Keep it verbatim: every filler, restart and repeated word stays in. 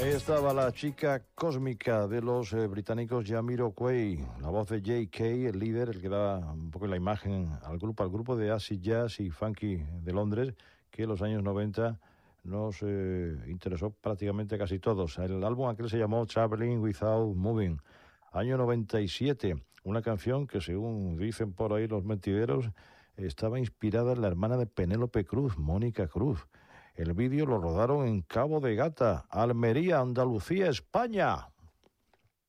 Ahí estaba la chica cósmica de los eh, británicos Jamiroquai, la voz de J K, el líder, el que da un poco la imagen al grupo, al grupo de acid jazz y funky de Londres, que en los años noventa nos eh, interesó prácticamente casi todos. El álbum aquel se llamó Traveling Without Moving. Año noventa y siete, una canción que, según dicen por ahí los mentideros, estaba inspirada en la hermana de Penélope Cruz, Mónica Cruz. El vídeo lo rodaron en Cabo de Gata, Almería, Andalucía, España.